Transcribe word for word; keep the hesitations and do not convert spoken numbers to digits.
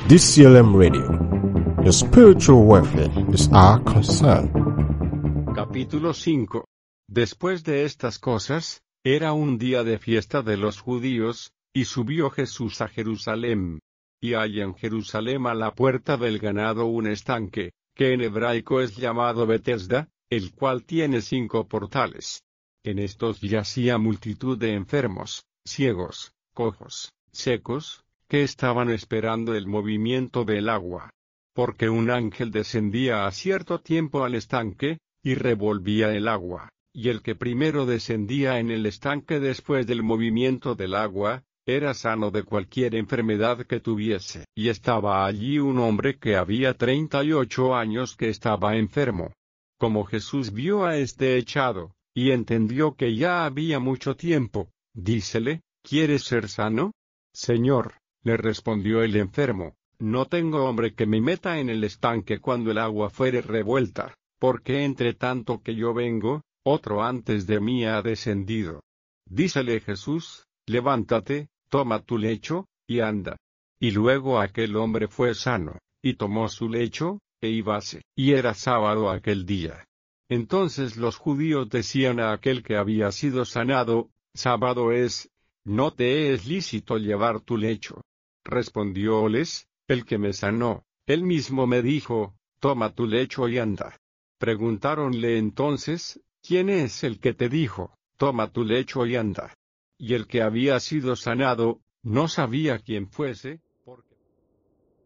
D C L M Radio. Your spiritual welfare is our concern. Capítulo cinco. Después de estas cosas, era un día de fiesta de los judíos, y subió Jesús a Jerusalén. Y hay en Jerusalén a la puerta del ganado un estanque, que en hebraico es llamado Betesda, el cual tiene cinco portales. En estos yacía multitud de enfermos, ciegos, cojos, secos, que estaban esperando el movimiento del agua. Porque un ángel descendía a cierto tiempo al estanque, y revolvía el agua, y el que primero descendía en el estanque después del movimiento del agua, era sano de cualquier enfermedad que tuviese. Y estaba allí un hombre que había treinta y ocho años que estaba enfermo. Como Jesús vio a este echado, y entendió que ya había mucho tiempo, dícele, ¿quieres ser sano? Señor, le respondió el enfermo, no tengo hombre que me meta en el estanque cuando el agua fuere revuelta, porque entre tanto que yo vengo, otro antes de mí ha descendido. Dícele Jesús, levántate, toma tu lecho, y anda. Y luego aquel hombre fue sano, y tomó su lecho, e íbase. Y era sábado aquel día. Entonces los judíos decían a aquel que había sido sanado, sábado es, no te es lícito llevar tu lecho. Respondióles, el que me sanó, él mismo me dijo, toma tu lecho y anda. Preguntáronle entonces, ¿quién es el que te dijo, toma tu lecho y anda? Y el que había sido sanado, no sabía quién fuese,